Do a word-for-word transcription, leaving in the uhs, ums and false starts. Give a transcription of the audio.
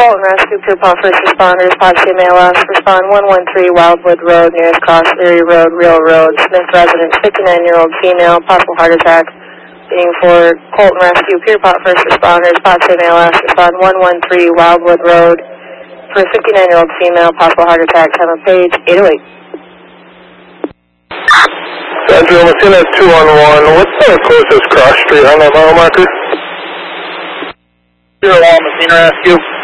Colton Rescue, Pure Paw First Responders, Potsy Male Last Respond one one three Wildwood Road, nearest cross, Erie Road, Real Road, Smith resident, fifty-nine-year-old female, possible heart attack. Being for Colton Rescue, Pure Paw First Responders, Potsy Male Last Respond one one three Wildwood Road, for a fifty-nine-year-old female, possible heart attack, time of page eight oh eight. Central Messina two one one, what's the closest cross street on that mile marker? zero one Messina Rescue.